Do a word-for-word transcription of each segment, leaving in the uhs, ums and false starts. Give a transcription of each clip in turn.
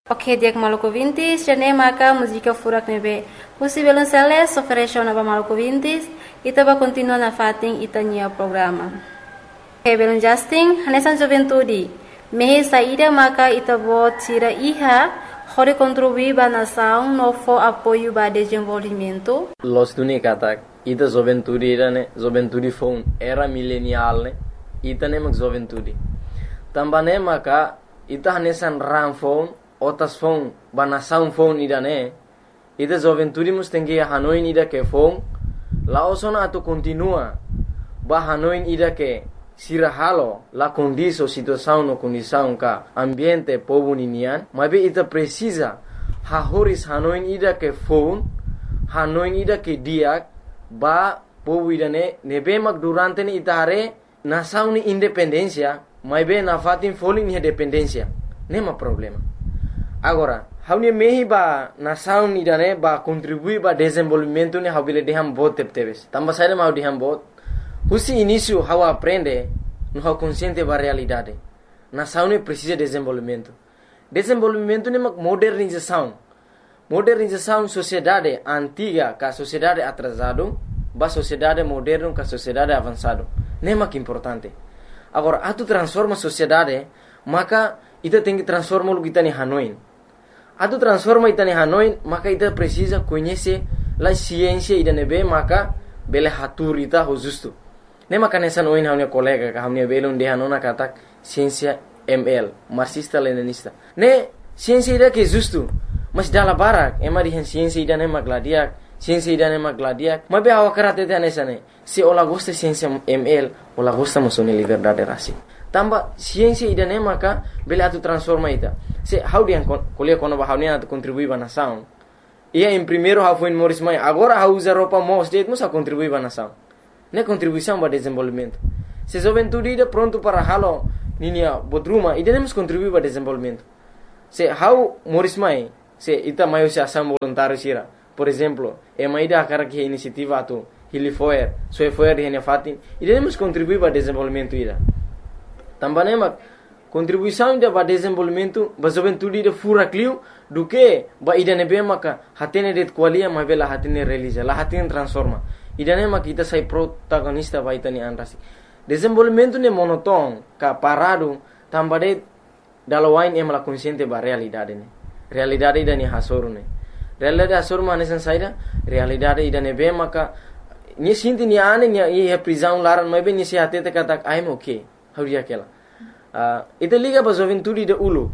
Ok, dia ke Maluku Vintis, jane maka música furak nebe. Husi Violonceles ofereceu na Maluku Vintis, ita ba continua na fating ita nia programa. Ok, Belon Justin, hanesan juventude. Mehe saída maka ita bo tira iha, hore contribuir ba nação no fo apoio ba desenvolvimento. Los tuni katak, ita juventude ira ne, juventude phone era millennial ne, ita ne mak juventude. Tambane maka ita hanesan ram phone, otas phone ba nação phone ida ne, ita juventude mus tengi Hanoi ida ke phone, laosona atu continua ba Hanoi ida ke sira halo la condição situação no condição ka ambiente povo ninian, mas ita precisa ha horis Hanoi ida ke phone, Hanoi ida ke diak ba povo ida ne nebe mak durante ni ita hare nação ni independência, mas be na fatin foling ni dependência, nema problema. Agora, haunia mehi ba nação ida ne ba contribuir ba desenvolvimento ni habile deham bot tepteves. Tamba saída mau deham bot. Husi início how aprende, no how consciente ba realidade. Nação ni precisa de desenvolvimento. Desenvolvimento ni mak modernização. Modernização sociedade antiga ka sociedade atrasado, ba sociedade moderno ka sociedade avançado. Nem mak importante. Agora, atu transforma sociedade, maka ita tem que transformar o que está em Hanoi. Atu transforma ita em Hanoi, maka ita precisa conhecer a ciência ida nebe, maka bele hatur ita ho justo. Ne maka nessa noin hamne colega ka hamne belon de hanona katak ciência M L, marxista leninista. Ne ciência ida que justo, mas dala barak, ema di ciência ida ne magladiak, ciência ida ne magladiak, mas be awakarate te nessa ne. Se ola gosta ciência M L, ola gosta musone liberdade rasi. Tamba ciência ida ne maka bele atu transforma ita. Se how dia kuliah kono ba haunia atu contribui ba nação. Ia em primeiro how foi Morris Mai, agora how usa roupa mo state musa contribui ba nação. Ne contribuição ba desenvolvimento. Se juventude ida pronto para halo ninia bodruma, ida ne mus contribui ba desenvolvimento. Se how Morris Mai, se ita maio se ação voluntário sira. Por exemplo, e mai da cara que iniciativa atu Hili Foer, Soe Foer di hene fatin, ida ne mus contribui ba desenvolvimento ida. Tambane mak contribuição ida ba desenvolvimento ba juventude ida fura clio do que ba ida nebe maka hatene det qualia ma bela hatene realiza la hatene transforma ida ne mak ita sai protagonista ba ita ni anrasi desenvolvimento ne monoton ka parado tambade dalawain em la consciente ba realidade ne realidade ida ni hasoru ne realidade hasoru manesan saida realidade ida nebe maka ni sinti ni ane ni e prisão laran ma be ni se hatete katak I'm okay hauria kela. Uh, ita liga ba juventude de ulu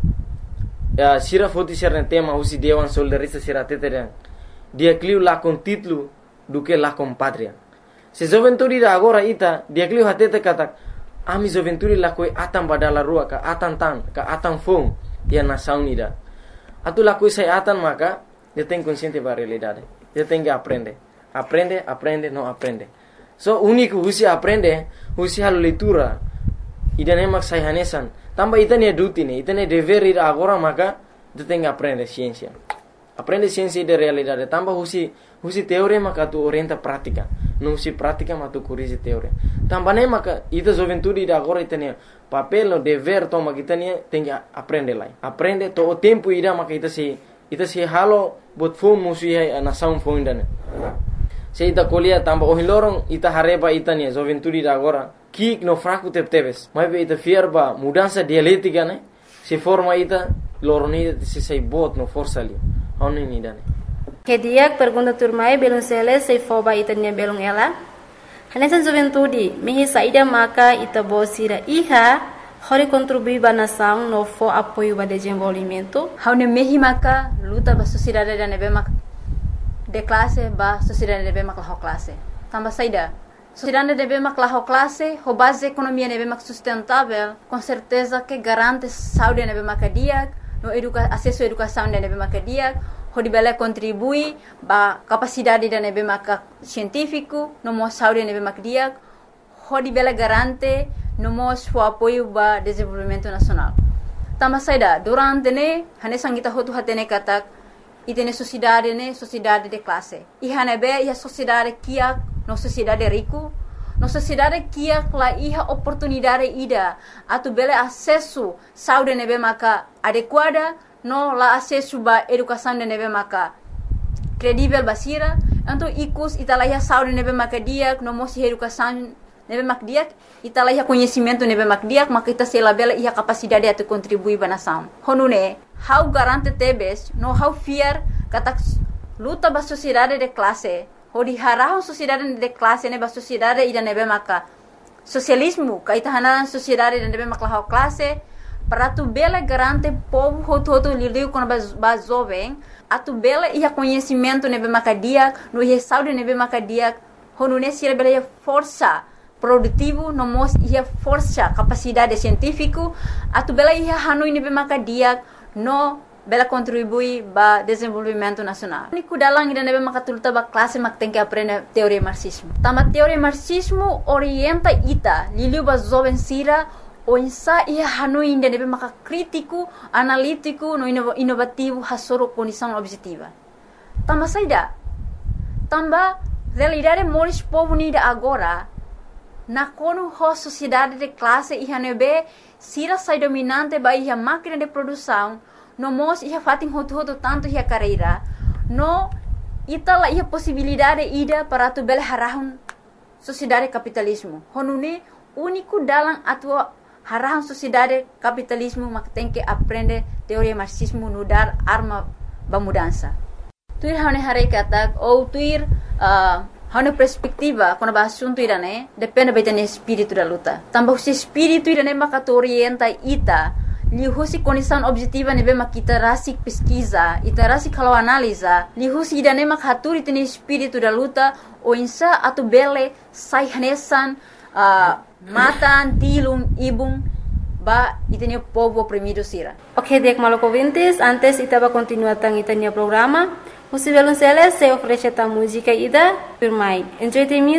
uh, sira foti serna tema usi dewan soldarista sira teteren dia cliu la con titlu do que la con patria se juventude da agora ita dia cliu hatete kata ami juventude la koi atan badala rua ka atan tan ka atan fong dia nação ida atu la koi sai atan maka dia tem consciente ba realidade dia tem que aprender aprende aprende não aprende so único usi aprende usi hal leitura ida ne mak sai hanesan tamba ita ne duty ne ita ne dever ida agora maka tu tenga aprende ciência aprende ciência de realidade tamba husi husi teoria maka tu orienta prática não husi prática mas tu corrige teoria tamba ne maka ita juventude ida agora ita ne papel no dever toma kita ne tenga aprende lai aprende to o tempo ida maka ita se ita se halo bot phone musi ai nação phone dane se ita kolia tamba o hilorong ita hareba ita ne juventude ida agora kik no fraco tepteves mas be ita fierba mudança dialética ne se forma ita loroni se sai bot no força ali oni ni dane Que dia pergunta turmai belum sele se foba ita nia belum ela hanesan juventude mehi saída maka ita bosira iha hori contribuir ba nação no fo apoio ba desenvolvimento haune mehi maka luta ba sociedade da nebe mak de classe ba sociedade nebe mak la classe tamba saída sociedade deve mak la classe ho base economia nebe mak sustentável com certeza que garante saúde nebe mak dia no educa acesso à educação nebe mak dia ho dibele contribui ba capacidade da nebe mak científico no mo saúde nebe mak dia ho dibele garante no mo su apoio ba desenvolvimento nacional tama saida durante ne hane sangita ho tu hatene katak itene sociedade ne sociedade de classe i hanebe ia sociedade kia no sociedade rico, no sociedade que la iha oportunidade ida, atu bele acesso saúde nebe maka adequada, no la acesso ba educação de nebe maka credível basira, então icus italahia saúde nebe maka dia, no mosi educação nebe mak dia, italahia conhecimento nebe mak dia, maka ita se labela ia capacidade de contribuir ba nação. Honune, how garante tebes, no how fear kata luta ba sociedade de classe, hodi harahon sociedade de classe ne ba sociedade ida nebe maka socialismo, kaita hanan sociedade de nebe maka classe, para tu bela garante povo hoto hoto liliu quando ba jovem, a tu bela ia conhecimento nebe maka dia, no ia saúde nebe maka dia, honune sira bela ia força produtivo, no mos ia força capacidade científico, a tu bela ia hanoi nebe maka dia, no bela contribui ba desenvolvimento nacional. Ni kudalang ida nebe maka tuluta ba classe mak tem que aprender teoria marxismo. Tama teoria marxismo orienta ita liliu ba jovem sira o insa ia hanoi ida nebe maka crítico, analítico, no inovativo hasoro condição objetiva. Tama saida. Tamba realidade moris povo nida agora na kono ho sociedade de classe ia nebe sira sai dominante ba ia máquina de produção no mos ia fatin hotu hotu tanto ia carreira no itala ia possibilidade ida para tu bel harahun sociedade capitalismo honune único dalam atua harahun sociedade capitalismo mak tem que aprender teoria marxismo no dar arma ba mudança tuir hane hare katak ou tuir uh, hane perspectiva quando ba assunto irane depende betane espírito da luta tambah se espírito irane maka orienta ita lihusi condição objetiva nebe makita rasik pesquisa ita rasik kalau analisa lihusi idane mak haturi tene espírito da luta o insa atu bele sai hanesan uh, matan tilum ibung ba itene povo oprimido sira. Ok, dek maloko vintis, antes itaba continuar tang itania programa. Musivelun Celes se oferece ta música ida firmai. Enjoy the music.